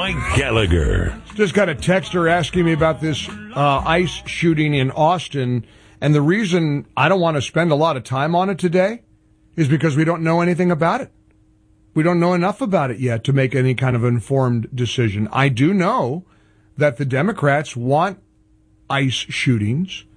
Mike Gallagher. Just got a texter asking me about this ICE shooting in Austin, and the reason I don't want to spend a lot of time on it today is because we don't know anything about it. We don't know enough about it yet to make any kind of informed decision. I do know that the Democrats want ICE shootings